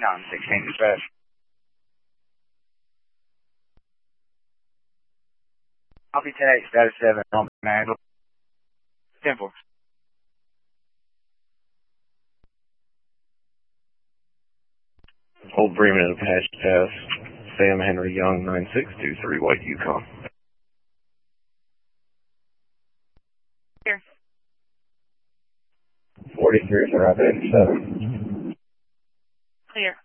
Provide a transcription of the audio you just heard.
John 16 dispatch. Copy 10-8, status 7, on handle. 10-4. Old Bremen at Apache Pass. Sam Henry Young, 9623, White Yukon. Here. 43 for Rapid 87. Clear.